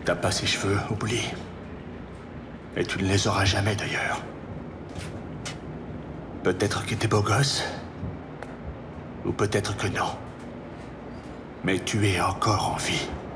T'as pas ces cheveux, oublie. Et tu ne les auras jamais d'ailleurs. Peut-être que t'es beau gosse, ou peut-être que non. Mais tu es encore en vie.